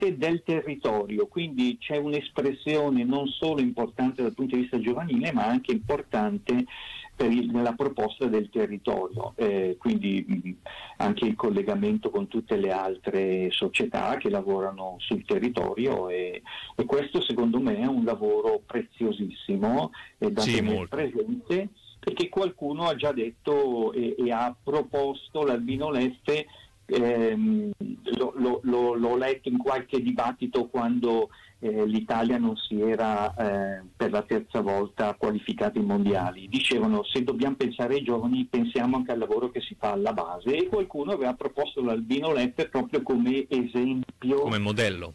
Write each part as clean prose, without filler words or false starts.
parte del territorio, quindi c'è un'espressione non solo importante dal punto di vista giovanile, ma anche importante nella proposta del territorio, quindi anche il collegamento con tutte le altre società che lavorano sul territorio, e questo secondo me è un lavoro preziosissimo da tenere presente, perché qualcuno ha già detto e ha proposto l'Albino Leffe. L'ho letto in qualche dibattito quando l'Italia non si era per la terza volta qualificata ai mondiali. Dicevano: se dobbiamo pensare ai giovani, pensiamo anche al lavoro che si fa alla base, e qualcuno aveva proposto l'Albino Leffe proprio come esempio, come modello.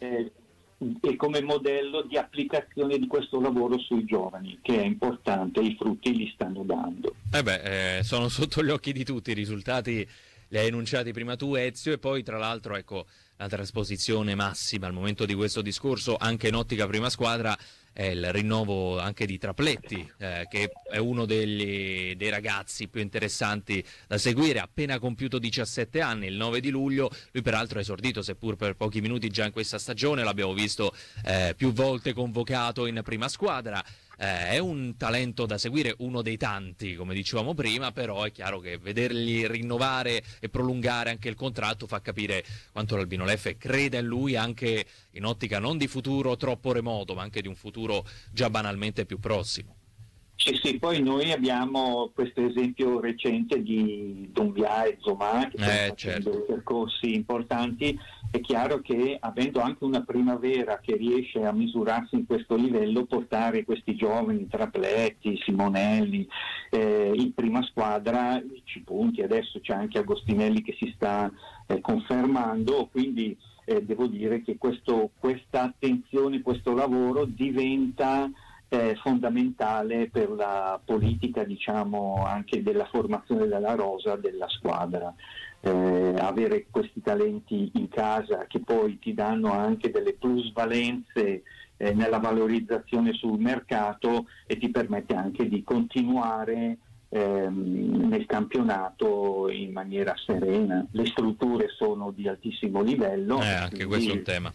E come modello di applicazione di questo lavoro sui giovani, che è importante, i frutti li stanno dando. Sono sotto gli occhi di tutti i risultati. Li hai enunciati prima tu, Ezio, e poi tra l'altro, ecco, la trasposizione massima al momento di questo discorso, anche in ottica prima squadra, è il rinnovo anche di Trapletti, che è uno dei ragazzi più interessanti da seguire, appena compiuto 17 anni, il 9 di luglio, lui peraltro è esordito, seppur per pochi minuti già in questa stagione, l'abbiamo visto più volte convocato in prima squadra. È un talento da seguire, uno dei tanti, come dicevamo prima, però è chiaro che vedergli rinnovare e prolungare anche il contratto fa capire quanto l'Albino Leffe creda in lui, anche in ottica non di futuro troppo remoto, ma anche di un futuro già banalmente più prossimo. Sì, poi noi abbiamo questo esempio recente di Doumbia e Zomà, che stanno facendo percorsi importanti. È chiaro che, avendo anche una primavera che riesce a misurarsi in questo livello, portare questi giovani, Trapletti, Simonelli, in prima squadra ci punti. Adesso c'è anche Agostinelli che si sta confermando, quindi devo dire che questa attenzione, questo lavoro diventa fondamentale per la politica, diciamo, anche della formazione della rosa della squadra. Avere questi talenti in casa, che poi ti danno anche delle plusvalenze nella valorizzazione sul mercato, e ti permette anche di continuare nel campionato in maniera serena. Le strutture sono di altissimo livello, anche questo è un tema.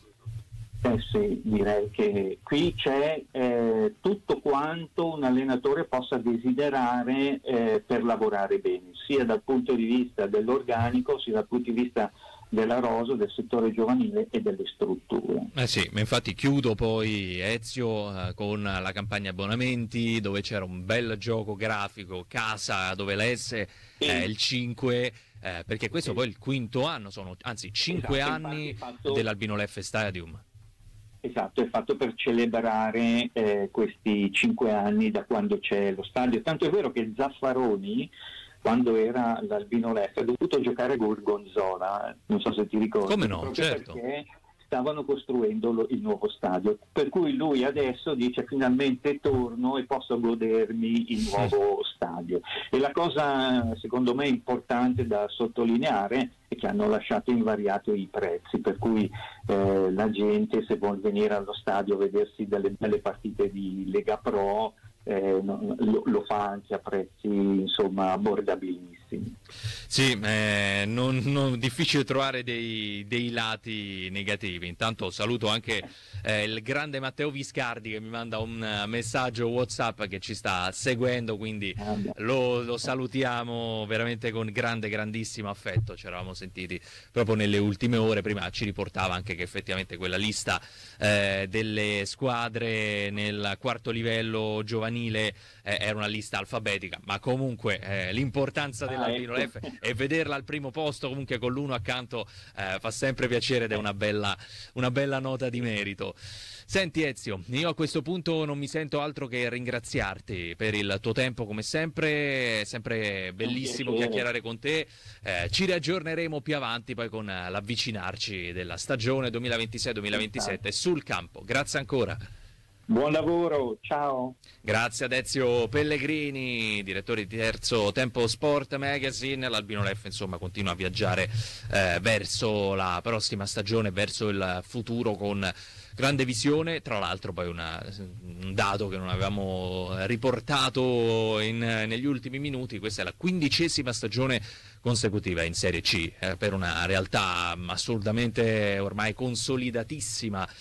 Sì, direi che qui c'è tutto quanto un allenatore possa desiderare per lavorare bene, sia dal punto di vista dell'organico, sia dal punto di vista della rosa, del settore giovanile e delle strutture. Sì, ma infatti chiudo poi, Ezio, con la campagna abbonamenti, dove c'era un bel gioco grafico, casa dove l'S il 5, perché questo poi è il quinto anno, sono anzi 5 anni dell'Albino Leffe Stadium. Esatto, è fatto per celebrare questi 5 anni da quando c'è lo stadio. Tanto è vero che Zaffaroni, quando era l'Albino Leffe, ha dovuto giocare a Gorgonzola, non so se ti ricordi. Come no, certo. Perché stavano costruendo il nuovo stadio, per cui lui adesso dice: finalmente torno e posso godermi il nuovo stadio. E la cosa secondo me importante da sottolineare è che hanno lasciato invariati i prezzi, per cui la gente, se vuol venire allo stadio a vedersi delle belle partite di Lega Pro, lo fa anche a prezzi, insomma, abbordabilissimi. Sì, non difficile trovare dei lati negativi. Intanto saluto anche il grande Matteo Viscardi, che mi manda un messaggio WhatsApp che ci sta seguendo, quindi lo salutiamo veramente con grandissimo affetto. Ci eravamo sentiti proprio nelle ultime ore, prima ci riportava anche che effettivamente quella lista delle squadre nel quarto livello giovanile era una lista alfabetica, ma comunque l'importanza dell'Albino Leffe e vederla al primo posto comunque con l'uno accanto fa sempre piacere, ed è una bella nota di merito. Senti Ezio, io a questo punto non mi sento altro che ringraziarti per il tuo tempo, come sempre, è sempre bellissimo chiacchierare con te. Ci riaggiorneremo più avanti poi con l'avvicinarci della stagione 2026-2027 sul campo. Grazie ancora. Buon lavoro, ciao. Grazie ad Ezio Pellegrini, direttore di Terzo Tempo Sport Magazine. L'Albino Lef insomma continua a viaggiare verso la prossima stagione, verso il futuro con grande visione. Tra l'altro poi un dato che non avevamo riportato negli ultimi minuti: questa è la 15ª stagione consecutiva in Serie C, per una realtà assolutamente ormai consolidatissima